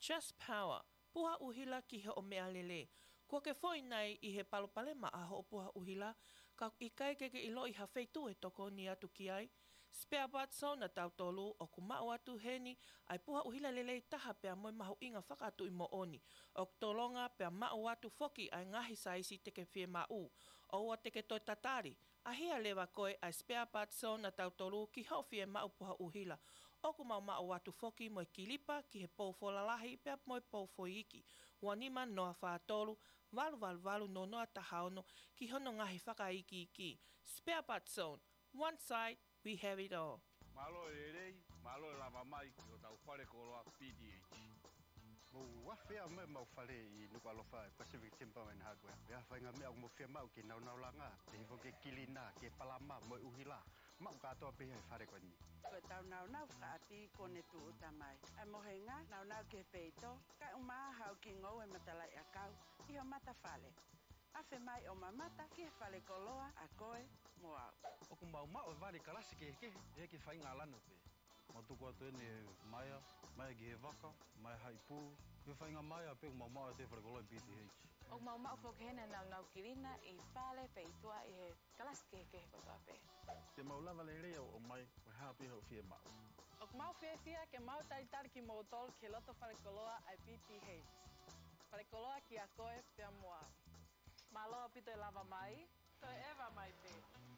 Just Power, puha uhila ki he o mea lele. Kua ke foi nei i he palopale ma aho o puha uhila, ka i kai keke i lo i hawheitu e toko ni atu ki ai. Spare parts so na tau tolu o ku mao atu heni ai puha uhila lele i taha pea moi mahu inga whakatu i mo oni. O tolonga pea mao atu foki ai ngahi saisi teke fie mau. O ua teke toi tatari. Ahia lewa koe ai spare parts so na tau tolu ki hau fie mau puha uhila. O ku mau mao atu foki moi kilipa ki he pou folalahi pea moi pou foiki. Wanima noa whaatolu, valu no noa tahaono ki hono ngahi whakaiki iki. Spare parts zone. One side, we have it all. Malo e rei, malo e lava mai ki o tau whare koloa PDH. Mo whawhia me mau whare I nuku alofa e Pacific Timber and Hardware. Wea whainga mea mo whia mau ki nau langa, te hifo ke kilina, ke palama, mo uhila. Mau katoa pehe e whare koni. Ko tau nau whaati kone tu utamai. Ai mohenga, nau ke peito, kai umaa hau ki ngau e matalai a kau, I ho mata whale. Awhi mai o mamata ki he whale koloa a koe mo au. O ku mau e wari karasi ke he ke whainga lanu pe. Matuku atu ene maia ki he waka, mai hai pū. He whainga maia pe ku mau e te whare koloa PTH. O mau whokehena nau kirina I whale pe I tua I he kalasi ke he kotoa pe. Te mau lava le rea o mai, o hapi hau fie mau. O mau fia ke mau taritari ki mo tol ke loto whare koloa ai PTH. Whare koloa ki a koe pia moa. Maloa pito e lava mai. Toi ewa mai pe.